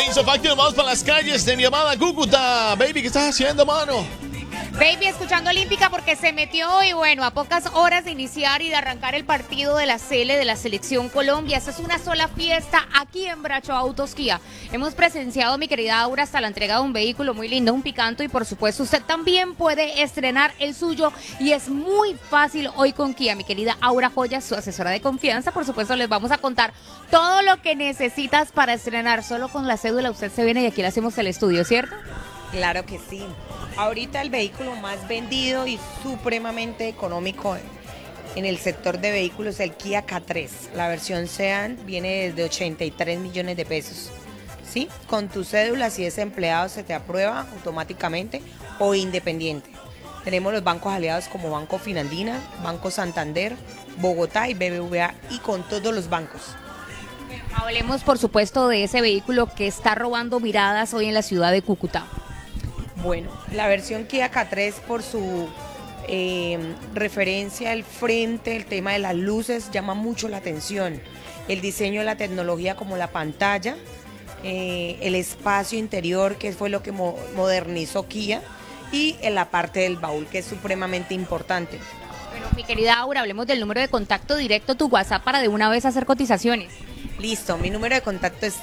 Factor, vamos para las calles de mi amada Cúcuta. Baby, ¿qué estás haciendo, mano? Baby, escuchando Olímpica porque se metió y bueno, a pocas horas de iniciar y de arrancar el partido de la Sele de la Selección Colombia. Esta es una sola fiesta aquí en Bracho Autos Kia. Hemos presenciado, mi querida Aura, hasta la entrega de un vehículo muy lindo, un Picanto, y por supuesto usted también puede estrenar el suyo y es muy fácil hoy con Kia. Mi querida Aura Joya, su asesora de confianza, por supuesto les vamos a contar todo lo que necesitas para estrenar. Solo con la cédula usted se viene y aquí le hacemos el estudio, ¿cierto? Claro que sí. Ahorita el vehículo más vendido y supremamente económico en el sector de vehículos es el Kia K3. La versión Sedan viene desde 83 millones de pesos. ¿Sí? Con tu cédula, si es empleado, se te aprueba automáticamente o independiente. Tenemos los bancos aliados como Banco Finandina, Banco Santander, Bogotá y BBVA, y con todos los bancos. Hablemos, por supuesto, de ese vehículo que está robando miradas hoy en la ciudad de Cúcuta. Bueno, la versión Kia K3 por su referencia al frente, el tema de las luces llama mucho la atención. El diseño de la tecnología como la pantalla, el espacio interior que fue lo que modernizó Kia, y en la parte del baúl que es supremamente importante. Bueno, mi querida Aura, hablemos del número de contacto directo, tu WhatsApp, para de una vez hacer cotizaciones. Listo, mi número de contacto es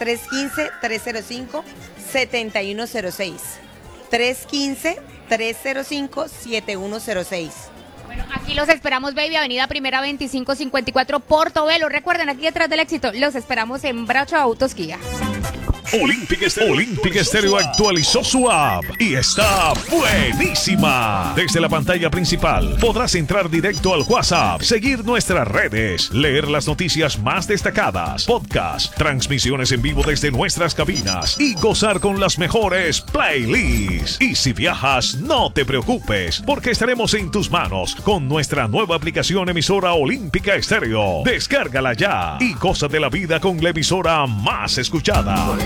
315-305-7106. 315-305-7106. Bueno, aquí los esperamos, baby, Avenida Primera 2554, Portobelo. Recuerden, aquí detrás del éxito, los esperamos en Bracho Autos Kia. Olímpica Estéreo actualizó su app y está buenísima. Desde la pantalla principal podrás entrar directo al WhatsApp, seguir nuestras redes, leer las noticias más destacadas, podcast, transmisiones en vivo desde nuestras cabinas y gozar con las mejores playlists. Y si viajas, no te preocupes, porque estaremos en tus manos con nuestra nueva aplicación emisora Olímpica Estéreo. Descárgala ya y goza de la vida con la emisora más escuchada.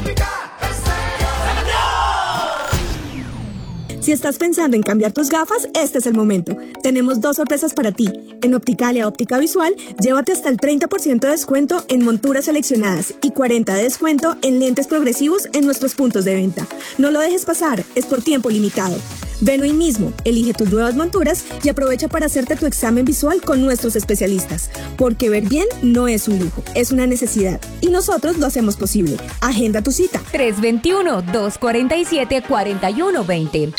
Si estás pensando en cambiar tus gafas, este es el momento. Tenemos 2 sorpresas para ti. En Opticalia Óptica Visual, llévate hasta el 30% de descuento en monturas seleccionadas y 40% de descuento en lentes progresivos en nuestros puntos de venta. No lo dejes pasar, es por tiempo limitado. Ven hoy mismo, elige tus nuevas monturas y aprovecha para hacerte tu examen visual con nuestros especialistas. Porque ver bien no es un lujo, es una necesidad. Y nosotros lo hacemos posible. Agenda tu cita. 321-247-4120.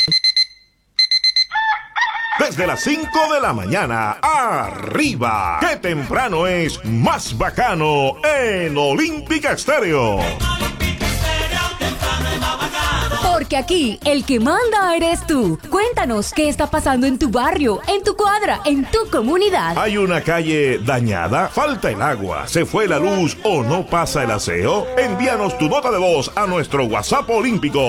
Desde las 5 de la mañana, arriba. ¡Qué temprano es más bacano en Olímpica Estéreo! Porque aquí el que manda eres tú. Cuéntanos qué está pasando en tu barrio, en tu cuadra, en tu comunidad. ¿Hay una calle dañada? ¿Falta el agua? ¿Se fue la luz o no pasa el aseo? Envíanos tu nota de voz a nuestro WhatsApp olímpico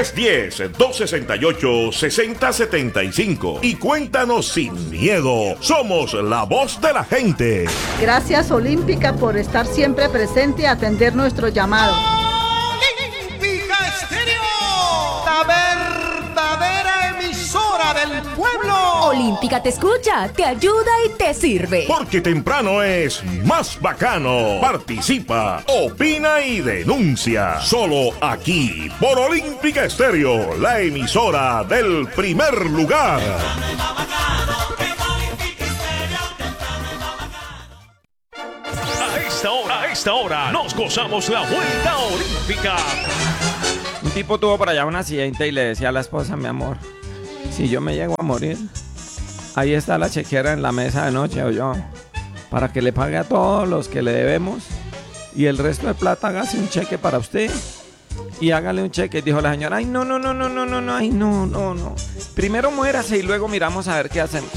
310-268-6075 y cuéntanos sin miedo. Somos la voz de la gente. Gracias Olímpica por estar siempre presente y atender nuestro llamado. Olímpica Estéreo, la verdadera emisora del pueblo. Olímpica te escucha, te ayuda y te sirve. Porque temprano es más bacano. Participa, opina y denuncia. Solo aquí, por Olímpica Estéreo, la emisora del primer lugar. A esta hora nos gozamos la vuelta olímpica. Un tipo tuvo por allá un accidente y le decía a la esposa: mi amor, si yo me llego a morir, ahí está la chequera en la mesa de noche, o yo, para que le pague a todos los que le debemos y el resto de plata hágase un cheque para usted y hágale un cheque. Dijo la señora: ay, no, ay, no. Primero muérase y luego miramos a ver qué hacemos.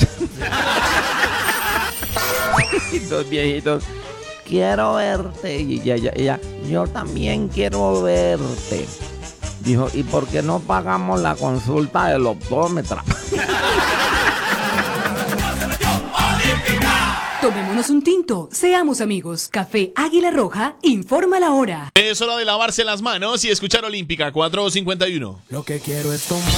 Y dos viejitos: quiero verte. Y ella, yo también quiero verte. Dijo: ¿y por qué no pagamos la consulta del optómetra? Tomémonos un tinto, seamos amigos. Café Águila Roja informa la hora. Es hora de lavarse las manos y escuchar Olímpica 451. Lo que quiero es tomar.